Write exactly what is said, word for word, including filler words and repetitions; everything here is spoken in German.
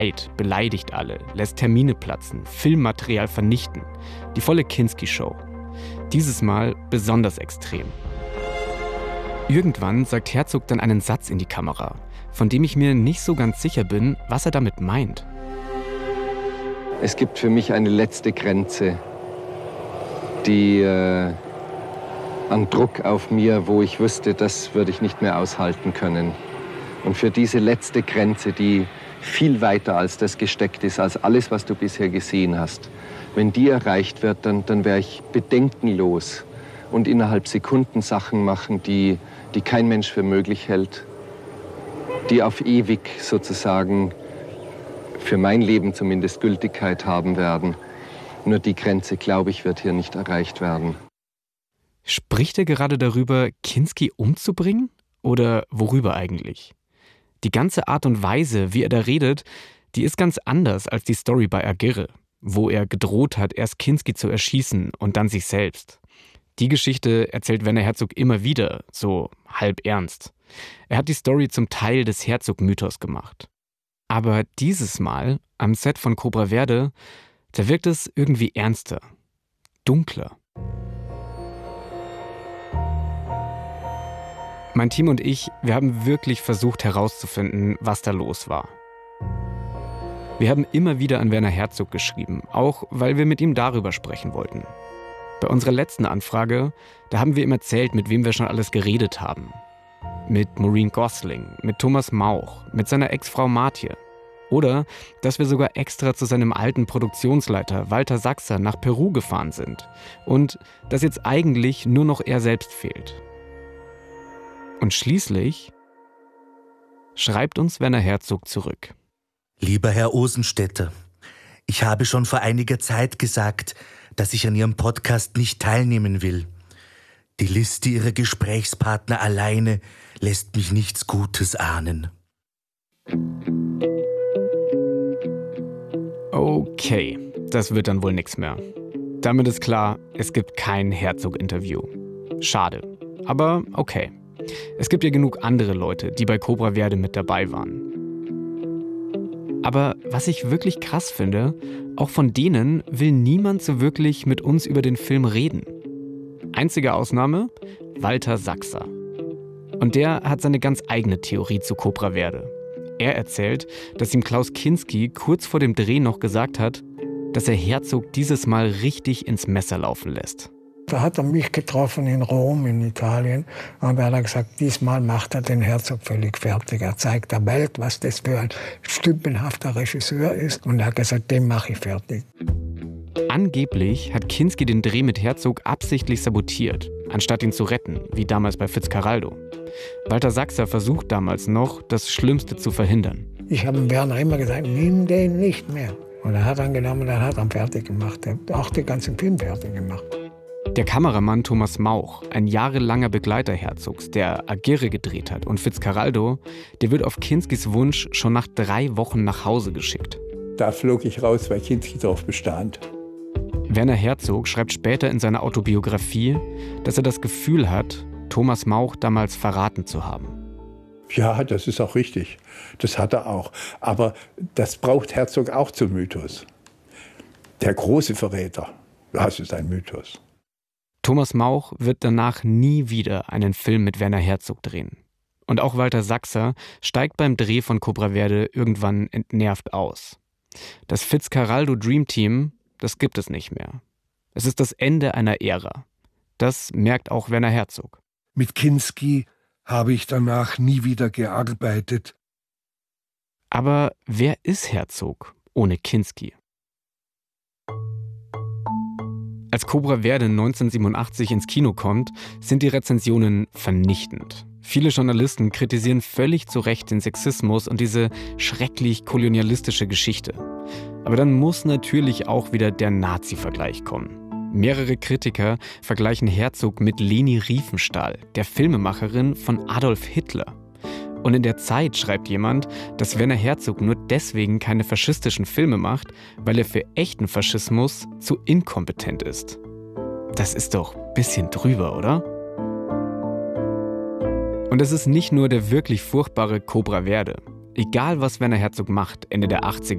schreit, beleidigt alle, lässt Termine platzen, Filmmaterial vernichten. Die volle Kinski-Show. Dieses Mal besonders extrem. Irgendwann sagt Herzog dann einen Satz in die Kamera, von dem ich mir nicht so ganz sicher bin, was er damit meint. Es gibt für mich eine letzte Grenze, die äh, an Druck auf mir, wo ich wüsste, das würde ich nicht mehr aushalten können. Und für diese letzte Grenze, die viel weiter als das gesteckt ist, als alles, was du bisher gesehen hast, wenn die erreicht wird, dann, dann wäre ich bedenkenlos und innerhalb Sekunden Sachen machen, die, die kein Mensch für möglich hält, die auf ewig sozusagen für mein Leben zumindest Gültigkeit haben werden. Nur die Grenze, glaube ich, wird hier nicht erreicht werden. Spricht er gerade darüber, Kinski umzubringen? Oder worüber eigentlich? Die ganze Art und Weise, wie er da redet, die ist ganz anders als die Story bei Aguirre, wo er gedroht hat, erst Kinski zu erschießen und dann sich selbst. Die Geschichte erzählt Werner Herzog immer wieder, so halb ernst. Er hat die Story zum Teil des Herzog-Mythos gemacht. Aber dieses Mal, am Set von Cobra Verde, da wirkt es irgendwie ernster, dunkler. Mein Team und ich, wir haben wirklich versucht herauszufinden, was da los war. Wir haben immer wieder an Werner Herzog geschrieben, auch weil wir mit ihm darüber sprechen wollten. Bei unserer letzten Anfrage, da haben wir ihm erzählt, mit wem wir schon alles geredet haben. Mit Maureen Gosling, mit Thomas Mauch, mit seiner Ex-Frau Martje. Oder dass wir sogar extra zu seinem alten Produktionsleiter Walter Sachser nach Peru gefahren sind. Und dass jetzt eigentlich nur noch er selbst fehlt. Und schließlich schreibt uns Werner Herzog zurück. Lieber Herr Osenstädter, ich habe schon vor einiger Zeit gesagt, dass ich an Ihrem Podcast nicht teilnehmen will. Die Liste Ihrer Gesprächspartner alleine lässt mich nichts Gutes ahnen. Okay, das wird dann wohl nichts mehr. Damit ist klar, es gibt kein Herzog-Interview. Schade, aber okay. Es gibt ja genug andere Leute, die bei Cobra Verde mit dabei waren. Aber was ich wirklich krass finde, auch von denen will niemand so wirklich mit uns über den Film reden. Einzige Ausnahme, Walter Sachser. Und der hat seine ganz eigene Theorie zu Cobra Verde. Er erzählt, dass ihm Klaus Kinski kurz vor dem Dreh noch gesagt hat, dass er Herzog dieses Mal richtig ins Messer laufen lässt. Da hat er mich getroffen in Rom, in Italien. Und da hat er gesagt, diesmal macht er den Herzog völlig fertig. Er zeigt der Welt, was das für ein stümpenhafter Regisseur ist. Und er hat gesagt, den mache ich fertig. Angeblich hat Kinski den Dreh mit Herzog absichtlich sabotiert, anstatt ihn zu retten, wie damals bei Fitzcarraldo. Walter Sachser versucht damals noch, das Schlimmste zu verhindern. Ich habe Werner immer gesagt, nimm den nicht mehr. Und er hat dann genommen, dann hat er ihn fertig gemacht. Er hat auch den ganzen Film fertig gemacht. Der Kameramann Thomas Mauch, ein jahrelanger Begleiter Herzogs, der Aguirre gedreht hat, und Fitzcarraldo, der wird auf Kinskis Wunsch schon nach drei Wochen nach Hause geschickt. Da flog ich raus, weil Kinski darauf bestand. Werner Herzog schreibt später in seiner Autobiografie, dass er das Gefühl hat, Thomas Mauch damals verraten zu haben. Ja, das ist auch richtig. Das hat er auch. Aber das braucht Herzog auch zum Mythos. Der große Verräter, das ist ein Mythos. Thomas Mauch wird danach nie wieder einen Film mit Werner Herzog drehen. Und auch Walter Sachser steigt beim Dreh von Cobra Verde irgendwann entnervt aus. Das Fitzcarraldo Dream Team, das gibt es nicht mehr. Es ist das Ende einer Ära. Das merkt auch Werner Herzog. Mit Kinski habe ich danach nie wieder gearbeitet. Aber wer ist Herzog ohne Kinski? Als Cobra Verde neunzehnhundertsiebenundachtzig ins Kino kommt, sind die Rezensionen vernichtend. Viele Journalisten kritisieren völlig zu Recht den Sexismus und diese schrecklich kolonialistische Geschichte. Aber dann muss natürlich auch wieder der Nazi-Vergleich kommen. Mehrere Kritiker vergleichen Herzog mit Leni Riefenstahl, der Filmemacherin von Adolf Hitler. Und in der Zeit schreibt jemand, dass Werner Herzog nur deswegen keine faschistischen Filme macht, weil er für echten Faschismus zu inkompetent ist. Das ist doch ein bisschen drüber, oder? Und es ist nicht nur der wirklich furchtbare Cobra Verde. Egal was Werner Herzog macht, Ende der achtziger